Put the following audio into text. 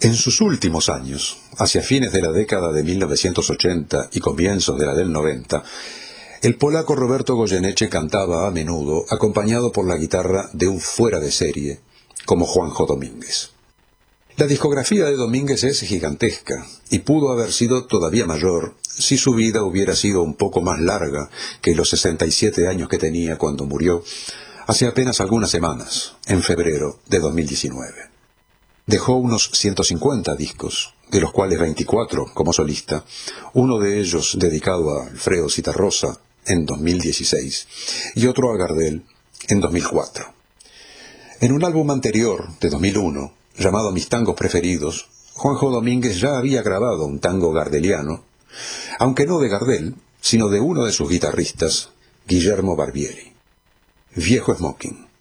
En sus últimos años, hacia fines de la década de 1980 y comienzos de la del 90, el polaco Roberto Goyeneche cantaba a menudo acompañado por la guitarra de un fuera de serie como Juanjo Domínguez. La discografía de Domínguez es gigantesca y pudo haber sido todavía mayor si su vida hubiera sido un poco más larga que los 67 años que tenía cuando murió hace apenas algunas semanas, en febrero de 2019. Dejó unos 150 discos, de los cuales 24 como solista, uno de ellos dedicado a Alfredo Zitarrosa en 2016 y otro a Gardel en 2004. En un álbum anterior, de 2001, llamado Mis tangos preferidos, Juanjo Domínguez ya había grabado un tango gardeliano, aunque no de Gardel, sino de uno de sus guitarristas, Guillermo Barbieri. Viejo Smoking.